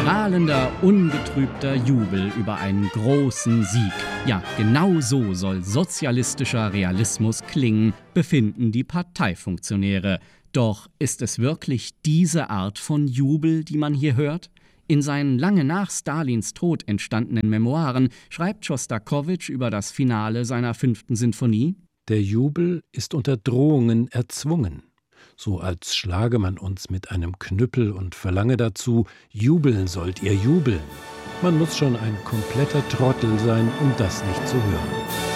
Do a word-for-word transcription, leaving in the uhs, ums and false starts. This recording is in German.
Strahlender, ungetrübter Jubel über einen großen Sieg. Ja, genau so soll sozialistischer Realismus klingen, befinden die Parteifunktionäre. Doch ist es wirklich diese Art von Jubel, die man hier hört? In seinen lange nach Stalins Tod entstandenen Memoiren schreibt Schostakowitsch über das Finale seiner fünften Sinfonie: Der Jubel ist unter Drohungen erzwungen, so als schlage man uns mit einem Knüppel und verlange dazu, jubeln sollt ihr jubeln. Man muss schon ein kompletter Trottel sein, um das nicht zu hören.